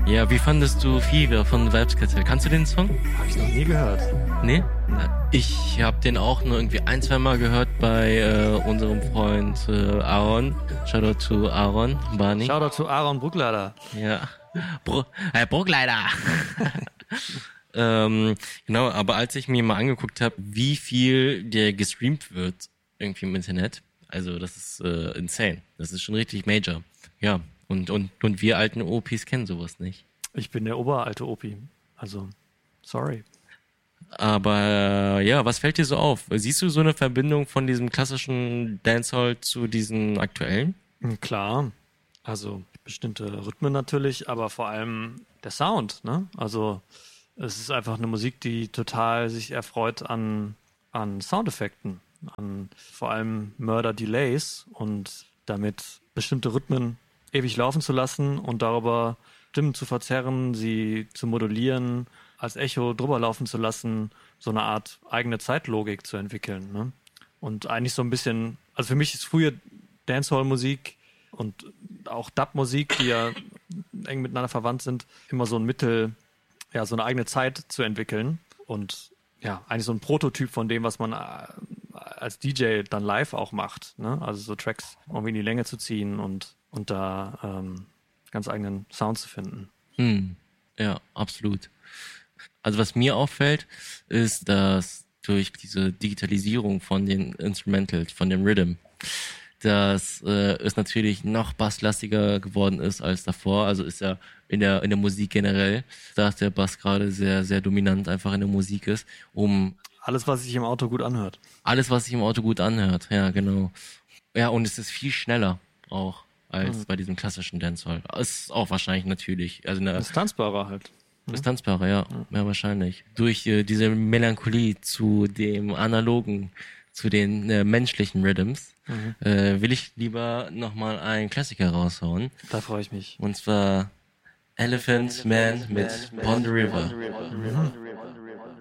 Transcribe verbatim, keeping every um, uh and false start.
Ja, wie fandest du Fever von Vybz Kartel? Kannst du den Song? Habe ich noch nie gehört. Nee? Ich habe den auch nur irgendwie ein, zwei Mal gehört bei äh, unserem Freund äh, Aaron. Shoutout to Aaron Barney. Shoutout to Aaron Bruckleider. Ja. Bro Herr Bruckleider. ähm, genau, aber als ich mir mal angeguckt habe, wie viel der gestreamt wird irgendwie im Internet, also das ist äh, insane. Das ist schon richtig major. Ja. Und, und, und wir alten O Ps kennen sowas nicht. Ich bin der oberalte O P. Also, sorry. Aber ja, was fällt dir so auf? Siehst du so eine Verbindung von diesem klassischen Dancehall zu diesem aktuellen? Klar. Also bestimmte Rhythmen natürlich, aber vor allem der Sound, ne? Also es ist einfach eine Musik, die total sich erfreut an, an Soundeffekten, an vor allem Murder Delays und damit bestimmte Rhythmen ewig laufen zu lassen und darüber Stimmen zu verzerren, sie zu modulieren, als Echo drüber laufen zu lassen, so eine Art eigene Zeitlogik zu entwickeln. Ne? Und eigentlich so ein bisschen, also für mich ist früher Dancehall-Musik und auch Dub-Musik, die ja eng miteinander verwandt sind, immer so ein Mittel, ja, so eine eigene Zeit zu entwickeln und ja, eigentlich so ein Prototyp von dem, was man als D J dann live auch macht. Ne? Also so Tracks irgendwie in die Länge zu ziehen und und da ähm, ganz eigenen Sound zu finden. Hm. Ja, absolut. Also was mir auffällt, ist, dass durch diese Digitalisierung von den Instrumentals, von dem Rhythm, dass äh, es natürlich noch basslastiger geworden ist als davor. Also ist ja in der in der Musik generell, dass der Bass gerade sehr, sehr dominant einfach in der Musik ist, um alles, was sich im Auto gut anhört. Alles, was sich im Auto gut anhört, ja, genau. Ja, und es ist viel schneller auch als mhm. bei diesem klassischen Dancehall. Ist auch wahrscheinlich natürlich. Also eine Distanzbarer halt. Distanzbarer, ja, mhm. ja, wahrscheinlich. Durch äh, diese Melancholie zu dem analogen, zu den äh, menschlichen Rhythms, mhm. äh, will ich lieber nochmal einen Klassiker raushauen. Da freue ich mich. Und zwar Elephant Man mit Pond the River. Mhm.